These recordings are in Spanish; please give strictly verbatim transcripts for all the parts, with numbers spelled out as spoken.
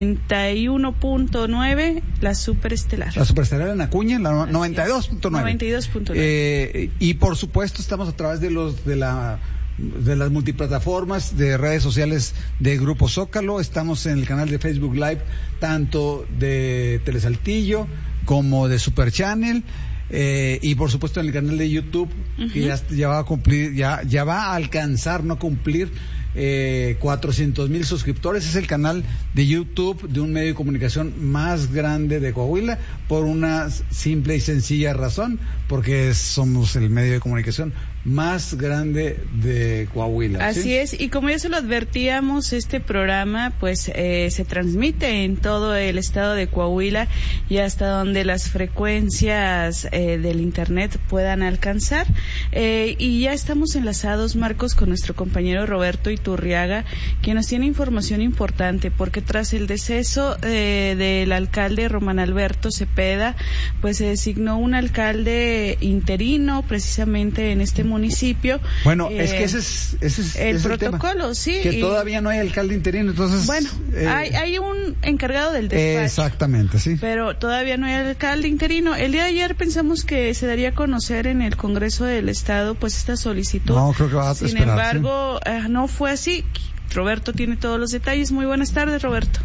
noventa y uno punto nueve, la Superestelar. La Superestelar en Acuña, la noventa y dos punto nueve. noventa y dos punto nueve. Eh, y por supuesto estamos a través de los de la de las multiplataformas de redes sociales de Grupo Zócalo. Estamos en el canal de Facebook Live, tanto de Telesaltillo como de Super Channel. Eh, y por supuesto en el canal de YouTube, uh-huh. que ya, ya va a cumplir, ya, ya va a alcanzar, no cumplir, eh, cuatrocientos mil suscriptores. Es el canal de YouTube de un medio de comunicación más grande de Coahuila, por una simple y sencilla razón, porque somos el medio de comunicación más grande de Coahuila. Así ¿sí? es, y como ya se lo advertíamos, este programa pues eh, se transmite en todo el estado de Coahuila y hasta donde las frecuencias eh, del internet puedan alcanzar, eh, y ya estamos enlazados, Marcos, con nuestro compañero Roberto Iturriaga, quien nos tiene información importante, porque tras el deceso eh, del alcalde Román Alberto Cepeda, pues se designó un alcalde interino precisamente en este municipio. Bueno, eh, es que ese es, ese es el ese protocolo, es el tema, sí. Que y, todavía no hay alcalde interino, entonces... Bueno, eh, hay, hay un encargado del despacho. Exactamente, sí. Pero todavía no hay alcalde interino. El día de ayer pensamos que se daría a conocer en el Congreso del Estado pues esta solicitud. No, creo que va a Sin esperar, embargo, ¿sí? eh, no fue así. Roberto tiene todos los detalles. Muy buenas tardes, Roberto.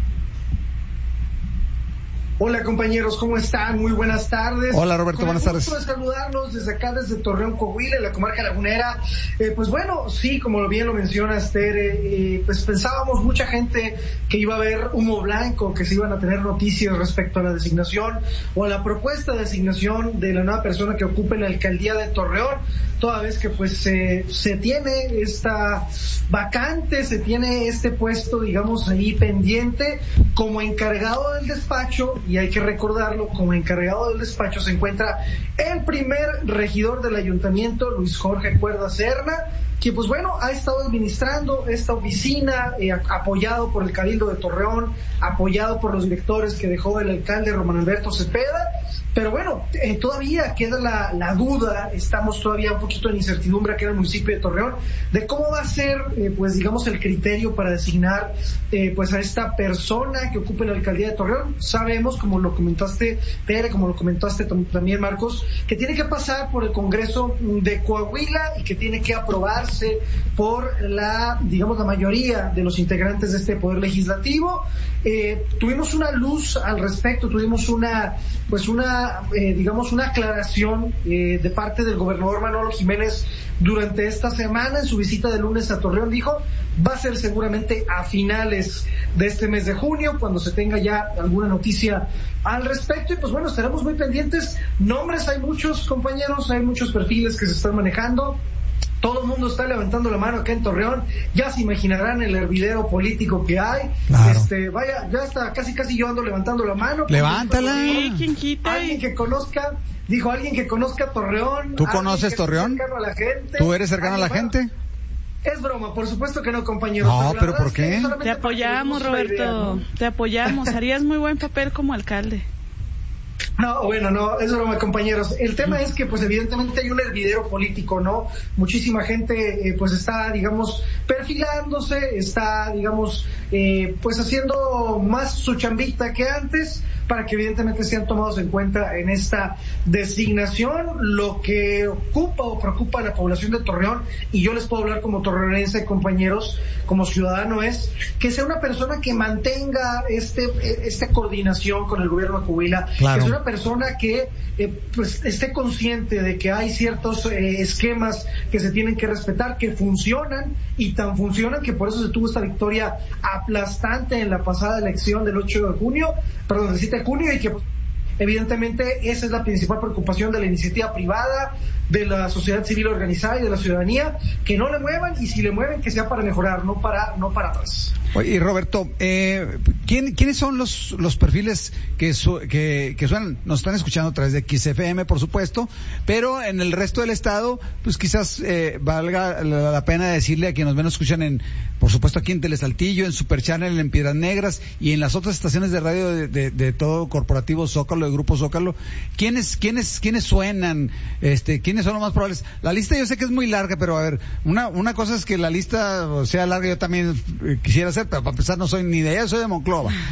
Hola compañeros, ¿cómo están? Muy buenas tardes. Hola Roberto, Con buenas tardes. Con el gusto de saludarlos desde acá, desde Torreón, Coahuila, en la comarca lagunera. Eh, pues bueno, sí, como bien lo mencionas, Tere, eh, pues pensábamos mucha gente que iba a haber humo blanco, que se iban a tener noticias respecto a la designación o a la propuesta de designación de la nueva persona que ocupe la alcaldía de Torreón, toda vez que pues eh, se tiene esta vacante, se tiene este puesto, digamos, ahí pendiente como encargado del despacho. Y hay que recordarlo, como encargado del despacho se encuentra el primer regidor del ayuntamiento, Luis Jorge Cuerda Serna, que pues bueno, ha estado administrando esta oficina, eh, apoyado por el Cabildo de Torreón, apoyado por los directores que dejó el alcalde Román Alberto Cepeda. Pero bueno, eh, todavía queda la, la duda, estamos todavía un poquito en incertidumbre aquí en el municipio de Torreón, de cómo va a ser, eh, pues digamos, el criterio para designar eh, pues a esta persona que ocupe la alcaldía de Torreón. Sabemos, como lo comentaste, Tere, como lo comentaste también, Marcos, que tiene que pasar por el Congreso de Coahuila y que tiene que aprobarse por la, digamos, la mayoría de los integrantes de este Poder Legislativo. Eh, tuvimos una luz al respecto, tuvimos una, pues una Eh, digamos una aclaración eh, de parte del gobernador Manolo Jiménez durante esta semana en su visita de lunes a Torreón. Dijo, va a ser seguramente a finales de este mes de junio cuando se tenga ya alguna noticia al respecto, y pues bueno, estaremos muy pendientes. Nombres hay muchos, compañeros, hay muchos perfiles que se están manejando. Todo el mundo está levantando la mano acá en Torreón. Ya se imaginarán el hervidero político que hay. Claro. Este, vaya, ya está casi casi yo ando levantando la mano. Levántala. Sí, ¿quién quita? Alguien que conozca, dijo alguien que conozca Torreón. ¿Tú conoces Torreón? A la gente. ¿Tú eres cercano a la gente? Es broma, por supuesto que no, compañeros. No, pero ¿por es qué? que Te apoyamos, Roberto. Idea, ¿no? Te apoyamos. Harías muy buen papel como alcalde. No, bueno, no, es broma, compañeros. El tema es que, pues, evidentemente hay un hervidero político, ¿no? Muchísima gente, eh, pues, está, digamos, perfilándose, está, digamos, eh, pues, haciendo más su chambita que antes, para que evidentemente sean tomados en cuenta en esta designación. Lo que ocupa o preocupa a la población de Torreón, y yo les puedo hablar como torreonense, compañeros, como ciudadano, es que sea una persona que mantenga este esta coordinación con el gobierno de Coahuila, claro. Que sea una persona que eh, pues esté consciente de que hay ciertos eh, esquemas que se tienen que respetar, que funcionan, y tan funcionan que por eso se tuvo esta victoria aplastante en la pasada elección del ocho de junio, perdón, del siete de junio, y que evidentemente esa es la principal preocupación de la iniciativa privada, de la sociedad civil organizada y de la ciudadanía, que no le muevan, y si le mueven que sea para mejorar, no para no para atrás. Oye, y Roberto, eh, ¿quién, ¿quiénes son los los perfiles que, su, que que suenan? Nos están escuchando a través de X F M, por supuesto, pero en el resto del estado, pues quizás eh, valga la, la pena decirle a quienes nos ven, nos escuchan en, por supuesto, aquí en Telesaltillo, en Super Channel, en Piedras Negras y en las otras estaciones de radio de, de, de todo corporativo Zócalo Grupo Zócalo, ¿quiénes, quiénes, quiénes suenan? Este, ¿quiénes son los más probables? La lista yo sé que es muy larga, pero a ver, una, una cosa es que la lista sea larga, yo también eh, quisiera hacer, pero para empezar no soy ni de ella, soy de Monclova.